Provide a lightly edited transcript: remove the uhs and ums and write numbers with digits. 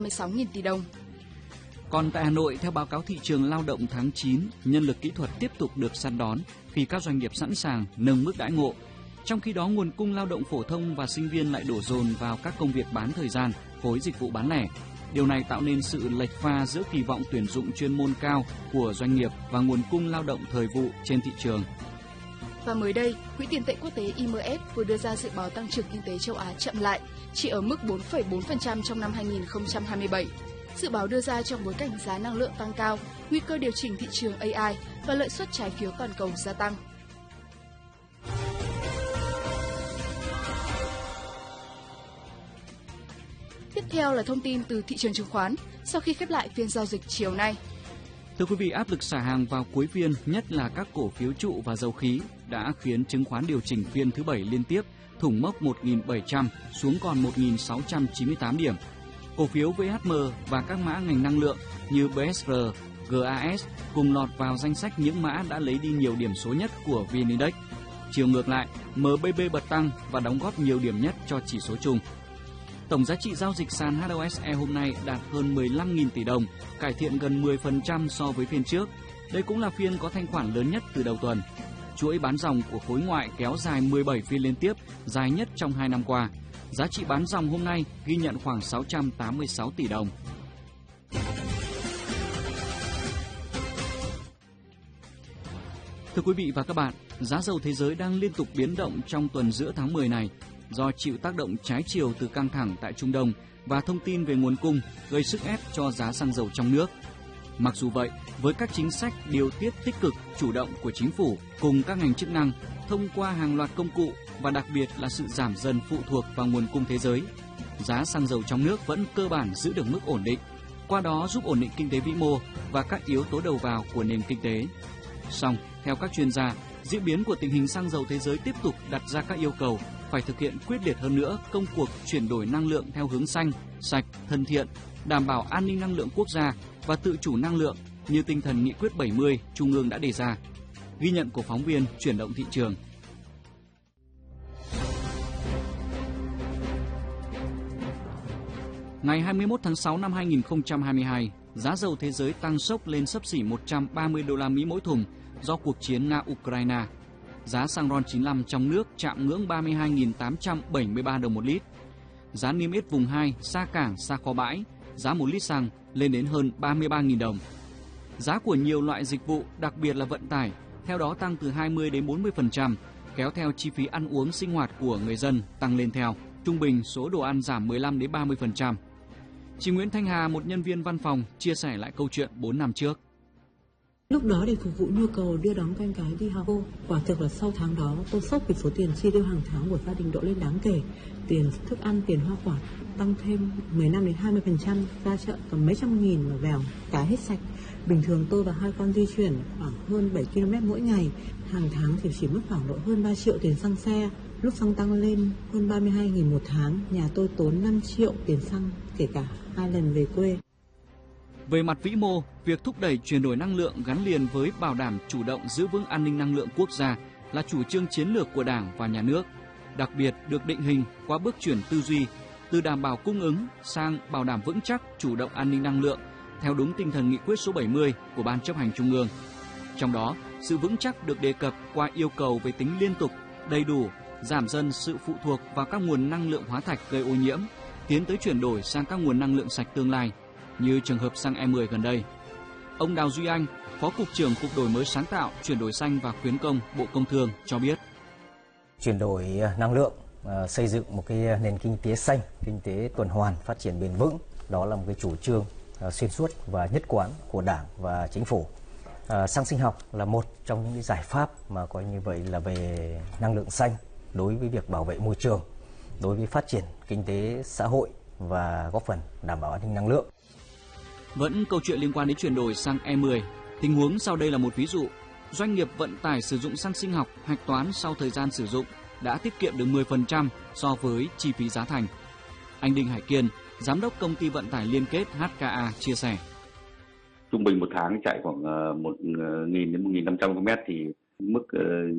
16.000 tỷ đồng. Còn tại Hà Nội, theo báo cáo thị trường lao động tháng 9, nhân lực kỹ thuật tiếp tục được săn đón khi các doanh nghiệp sẵn sàng nâng mức đãi ngộ. Trong khi đó, nguồn cung lao động phổ thông và sinh viên lại đổ dồn vào các công việc bán thời gian, khối dịch vụ bán lẻ. Điều này tạo nên sự lệch pha giữa kỳ vọng tuyển dụng chuyên môn cao của doanh nghiệp và nguồn cung lao động thời vụ trên thị trường. Và mới đây, Quỹ tiền tệ quốc tế IMF vừa đưa ra dự báo tăng trưởng kinh tế châu Á chậm lại, chỉ ở mức 4,4% trong năm 2027. Dự báo đưa ra trong bối cảnh giá năng lượng tăng cao, nguy cơ điều chỉnh thị trường AI và lợi suất trái phiếu toàn cầu gia tăng. Tiếp theo là thông tin từ thị trường chứng khoán sau khi khép lại phiên giao dịch chiều nay. Thưa quý vị, áp lực xả hàng vào cuối phiên, nhất là các cổ phiếu trụ và dầu khí, đã khiến chứng khoán điều chỉnh phiên thứ 7 liên tiếp, thủng mốc 1.700 xuống còn 1.698 điểm. Cổ phiếu VHM và các mã ngành năng lượng như BSR, GAS cùng lọt vào danh sách những mã đã lấy đi nhiều điểm số nhất của VN Index. Chiều ngược lại, MBB bật tăng và đóng góp nhiều điểm nhất cho chỉ số chung. Tổng giá trị giao dịch sàn HOSE hôm nay đạt hơn 15.000 tỷ đồng, cải thiện gần 10% so với phiên trước. Đây cũng là phiên có thanh khoản lớn nhất từ đầu tuần. Chuỗi bán dòng của khối ngoại kéo dài 17 phiên liên tiếp, dài nhất trong 2 năm qua. Giá trị bán dòng hôm nay ghi nhận khoảng 686 tỷ đồng. Thưa quý vị và các bạn, giá dầu thế giới đang liên tục biến động trong tuần giữa tháng 10 này do chịu tác động trái chiều từ căng thẳng tại Trung Đông và thông tin về nguồn cung gây sức ép cho giá xăng dầu trong nước. Mặc dù vậy, với các chính sách điều tiết tích cực, chủ động của chính phủ cùng các ngành chức năng thông qua hàng loạt công cụ và đặc biệt là sự giảm dần phụ thuộc vào nguồn cung thế giới, giá xăng dầu trong nước vẫn cơ bản giữ được mức ổn định, qua đó giúp ổn định kinh tế vĩ mô và các yếu tố đầu vào của nền kinh tế. Song, theo các chuyên gia, diễn biến của tình hình xăng dầu thế giới tiếp tục đặt ra các yêu cầu phải thực hiện quyết liệt hơn nữa công cuộc chuyển đổi năng lượng theo hướng xanh, sạch, thân thiện, đảm bảo an ninh năng lượng quốc gia và tự chủ năng lượng như tinh thần nghị quyết 70 Trung ương đã đề ra. Ghi nhận của phóng viên Chuyển động thị trường. Ngày 21 tháng 6 năm 2022, giá dầu thế giới tăng sốc lên xấp xỉ 130 đô la Mỹ mỗi thùng do cuộc chiến Nga-Ukraine. Giá xăng RON 95 trong nước chạm ngưỡng 32.873 đồng một lít. Giá niêm yết vùng 2, xa cảng, xa kho bãi, giá 1 lít xăng lên đến hơn 33.000 đồng. Giá của nhiều loại dịch vụ, đặc biệt là vận tải, theo đó tăng từ 20 đến 40%, kéo theo chi phí ăn uống sinh hoạt của người dân tăng lên theo. Trung bình số đồ ăn giảm 15 đến 30%. Chị Nguyễn Thanh Hà, một nhân viên văn phòng, chia sẻ lại câu chuyện 4 năm trước. Lúc đó để phục vụ nhu cầu đưa đón con cái đi học, quả thực là sau tháng đó tôi sốc vì số tiền chi tiêu hàng tháng của gia đình độ lên đáng kể. Tiền thức ăn, tiền hoa quả tăng thêm 15 đến 20%, ra chợ còn mấy trăm nghìn mà vèo, cá hết sạch. Bình thường tôi và hai con di chuyển khoảng hơn 7 km mỗi ngày, hàng tháng thì chỉ mất khoảng độ hơn 3 triệu tiền xăng xe. Lúc xăng tăng lên hơn 32.000 một tháng, nhà tôi tốn 5 triệu tiền xăng, kể cả 2 lần về quê. Về mặt vĩ mô, việc thúc đẩy chuyển đổi năng lượng gắn liền với bảo đảm chủ động giữ vững an ninh năng lượng quốc gia là chủ trương chiến lược của Đảng và Nhà nước, đặc biệt được định hình qua bước chuyển tư duy từ đảm bảo cung ứng sang bảo đảm vững chắc chủ động an ninh năng lượng theo đúng tinh thần nghị quyết số 70 của Ban Chấp hành Trung ương. Trong đó, sự vững chắc được đề cập qua yêu cầu về tính liên tục, đầy đủ, giảm dần sự phụ thuộc vào các nguồn năng lượng hóa thạch gây ô nhiễm, tiến tới chuyển đổi sang các nguồn năng lượng sạch tương lai, như trường hợp xăng E10 gần đây. Ông Đào Duy Anh, Phó Cục trưởng Cục Đổi mới sáng tạo, chuyển đổi xanh và khuyến công, Bộ Công Thương cho biết. Chuyển đổi năng lượng, xây dựng một cái nền kinh tế xanh, kinh tế tuần hoàn, phát triển bền vững, đó là một cái chủ trương xuyên suốt và nhất quán của Đảng và Chính phủ. Xăng sinh học là một trong những cái giải pháp mà coi như vậy là về năng lượng xanh đối với việc bảo vệ môi trường, đối với phát triển kinh tế xã hội và góp phần đảm bảo an ninh năng lượng. Vẫn câu chuyện liên quan đến chuyển đổi sang E10, tình huống sau đây là một ví dụ. Doanh nghiệp vận tải sử dụng xăng sinh học hạch toán sau thời gian sử dụng đã tiết kiệm được 10% so với chi phí giá thành. Anh Đinh Hải Kiên, Giám đốc Công ty Vận tải Liên kết HKA chia sẻ. Trung bình một tháng chạy khoảng 1.000 đến 1.500 km thì mức